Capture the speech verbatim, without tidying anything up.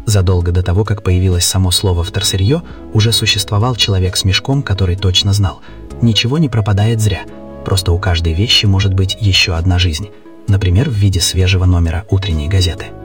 Задолго до того, как появилось само слово «вторсырье», уже существовал человек с мешком, который точно знал: ничего не пропадает зря, просто у каждой вещи может быть еще одна жизнь, например, в виде свежего номера утренней газеты.